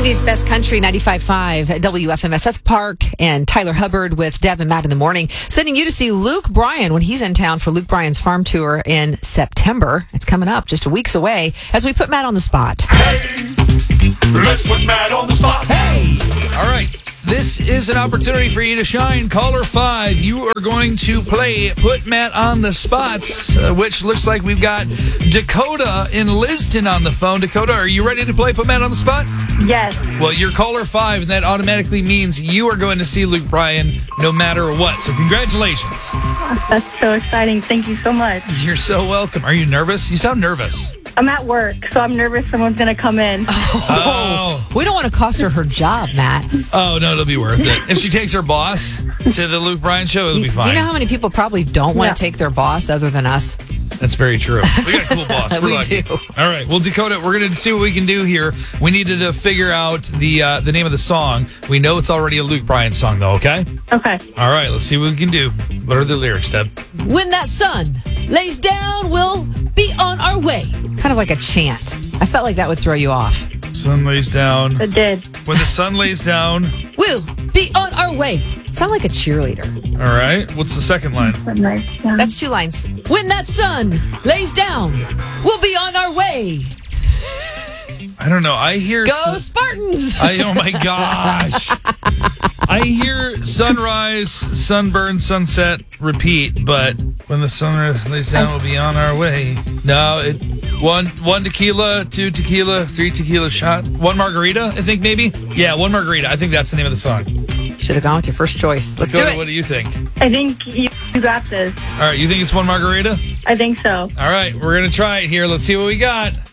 90s Best Country, 95.5 WFMS. That's Park and Tyler Hubbard with Deb and Matt in the morning. Sending you to see Luke Bryan when he's in town for Luke Bryan's farm tour in September. It's coming up just a week's away as we put Matt on the spot. Hey, let's put Matt on the spot. Hey! All right. This is an opportunity for you to shine. Caller 5, you are going to play Put Matt on the Spots, which looks like we've got Dakota in Liston on the phone. Dakota, are you ready to play Put Matt on the Spot? Yes. Well, you're caller 5, and that automatically means you are going to see Luke Bryan no matter what. So congratulations. That's so exciting. Thank you so much. You're so welcome. Are you nervous? You sound nervous. I'm at work, so I'm nervous someone's going to come in. Oh. We don't want to cost her job, Matt. Oh, no, it'll be worth it. If she takes her boss to the Luke Bryan show, it'll be fine. Do you know how many people probably don't want to take their boss other than us? That's very true. We got a cool boss. We're We lucky. do. All right. Well, Dakota, we're going to see what we can do here. We needed to figure out the name of the song. We know it's already a Luke Bryan song, though, okay? Okay. All right. Let's see what we can do. What are the lyrics, Deb? When that sun lays down, we'll be on our way. Kind of like a chant. I felt like that would throw you off. Sun lays down. It did. When the sun lays down. We'll be on our way. Sound like a cheerleader. All right. What's the second line? That's 2 lines. When that sun lays down, we'll be on our way. I don't know. I hear... Go Spartans! Oh, my gosh. I hear sunrise, sunburn, sunset, repeat, but when the sun lays down, we'll be on our way. No, one tequila, 2 tequila, 3 tequila shot, 1 margarita, I think maybe? Yeah, 1 margarita. I think that's the name of the song. Should have gone with your first choice. Let's Dakota, do it. what do you think? I think you got this. All right, you think it's 1 margarita? I think so. All right, we're going to try it here. Let's see what we got.